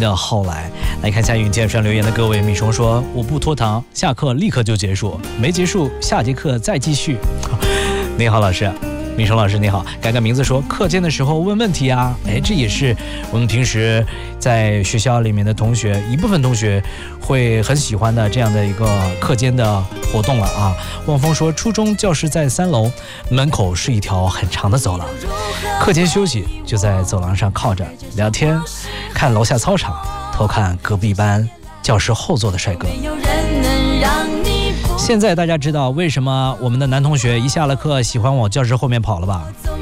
的后来。来看一下云天上留言的各位，米虫说我不拖堂，下课立刻就结束，没结束下节课再继续。你好老师，米虫老师你好，改个名字说课间的时候问问题啊，这也是我们平时在学校里面的同学一部分同学会很喜欢的这样的一个课间的活动了啊。望风说初中教室在3楼，门口是一条很长的走廊，课间休息就在走廊上靠着聊天，看楼下操场，偷看隔壁班教室后座的帅哥。现在大家知道为什么我们的男同学一下了课喜欢往教室后面跑了吧？